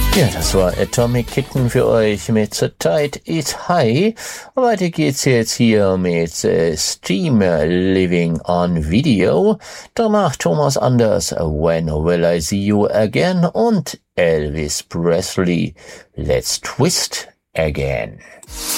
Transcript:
Ja, das war Atomic Kitten für euch mit The Tide is High. Weiter geht's jetzt hier mit Streamer Living on Video. Danach Thomas Anders, When Will I See You Again? Und Elvis Presley, Let's Twist Again.